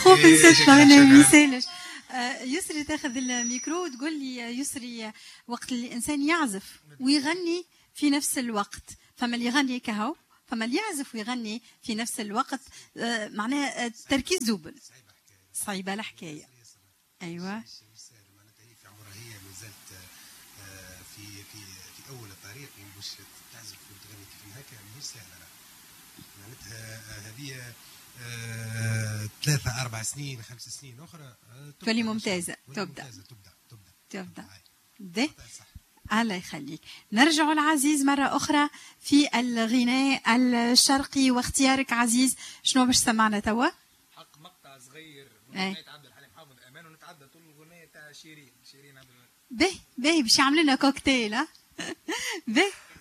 خوف نسيت مغنى ميسالش. يسري تاخذ الميكرو وتقول لي يسري وقت اللي الانسان يعزف ويغني في نفس الوقت، فما اللي يغني كهو، فما اللي يعزف ويغني في نفس الوقت، معناها التركيز دوبل. صعيبه الحكايه. ايوه. في عمرها هي مازالت في اول الطريق باش تعزف وتغني كيف هكا ماهيش سهله. معناتها هذه 3 4 سنين 5 سنين اخرى تولي ممتازه. تبدا. ده الله يخليك. نرجع العزيز مرة أخرى في الغناء الشرقي واختيارك عزيز. شنو باش سمعنا توا؟ حق مقطع صغير من أغنية عبد الحليم حافظ أمان، ونتعدى طول الأغنية تاع شيرين عبد الوهاب. باهي باش يعمل لنا كوكتيل. ها باهي.